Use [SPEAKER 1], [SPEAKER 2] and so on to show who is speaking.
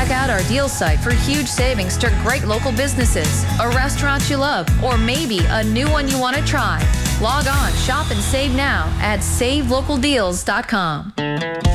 [SPEAKER 1] Check out our deal site for huge savings to great local businesses, a restaurant you love, or maybe a new one you want to try. Log on, shop, and save now at savelocaldeals.com.